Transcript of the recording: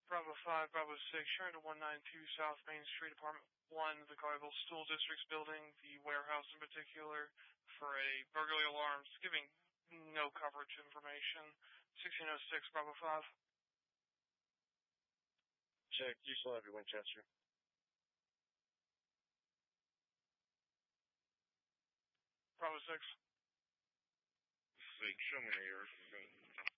Bravo 5, Bravo 6, sharing to 192 South Main Street, Apartment 1, the Colleyville School District's building, the warehouse in particular, for a burglary alarm, giving no coverage information. 1606, Bravo 5. Check, you still have your Winchester. Bravo 6. 6, show me the air.